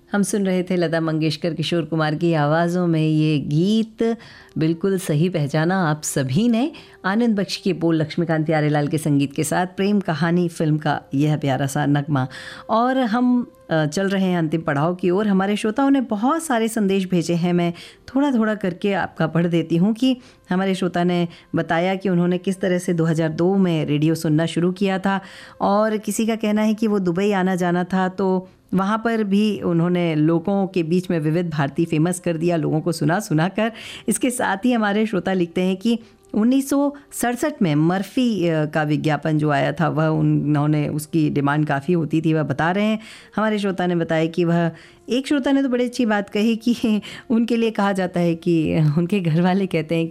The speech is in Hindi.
हम सुन रहे थे लता मंगेशकर, किशोर कुमार की आवाज़ों में ये गीत। बिल्कुल सही पहचाना आप सभी ने। आनंद बख्श के बोल, लक्ष्मीकांत प्यारेलाल के संगीत के साथ प्रेम कहानी फिल्म का यह प्यारा सा नगमा। और हम चल रहे हैं अंतिम पड़ाव की ओर। हमारे श्रोताओं ने बहुत सारे संदेश भेजे हैं। मैं थोड़ा थोड़ा करके आपका पढ़ देती हूँ कि हमारे श्रोता ने बताया कि उन्होंने किस तरह से 2002 में रेडियो सुनना शुरू किया था, और किसी का कहना है कि वो दुबई आना जाना था तो वहाँ पर भी उन्होंने लोगों के बीच में विविध भारती फेमस कर दिया, लोगों को सुना कर। इसके साथ ही हमारे श्रोता लिखते हैं कि 1967 में मर्फी का विज्ञापन जो आया था वह उन्होंने, उसकी डिमांड काफ़ी होती थी, वह बता रहे हैं। हमारे श्रोता ने बताया कि वह, एक श्रोता ने तो बड़ी अच्छी बात कही कि उनके लिए कहा जाता है कि उनके घर वाले कहते हैं